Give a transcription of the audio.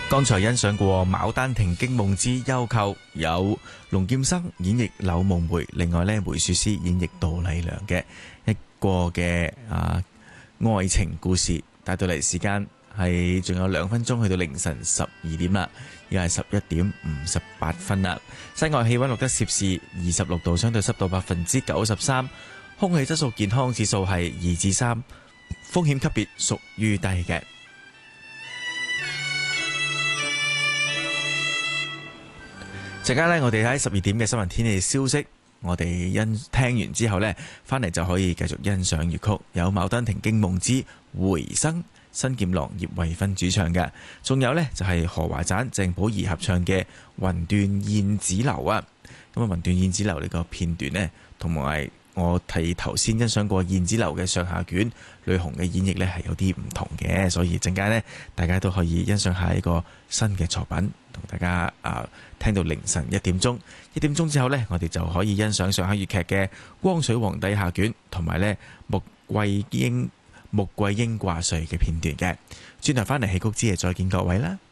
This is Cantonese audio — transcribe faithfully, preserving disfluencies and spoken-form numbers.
剛才欣賞過《牡丹亭驚夢之幽媾》，有龍劍生演繹柳夢梅，另外咧梅雪詩演繹杜麗娘嘅一個嘅啊愛情故事。帶到嚟時間係仲有兩分鐘去到凌晨十二點啦，而家係十一點五十八分啦。室外氣溫錄得攝氏二十六度，相對濕度百分之九十三，空氣質素健康指數係二至三，風險級別屬於低嘅。陣間呢，我哋喺十二點嘅新聞天氣消息，我哋欣聽完之後呢，翻嚟就可以繼續欣賞粵曲，有《牡丹亭驚夢之回生》，新劍郎葉慧芬主唱嘅，仲有呢，就係何華盞、鄭寶儀合唱嘅《雲斷燕子樓》啊。咁啊，《雲斷燕子樓》呢個片段呢，同埋我睇頭先欣賞過《燕子樓》嘅上下卷，呂紅嘅演繹呢係有啲唔同嘅，所以陣間呢，大家都可以欣賞下一個新嘅作品，同大家啊、呃、聽到凌晨一點鐘，一點鐘之後呢，我哋就可以欣賞上海粵劇嘅《光緒皇帝下卷》同埋呢穆桂英穆桂英掛帥嘅片段嘅。轉頭翻嚟戲曲之夜，再見各位啦。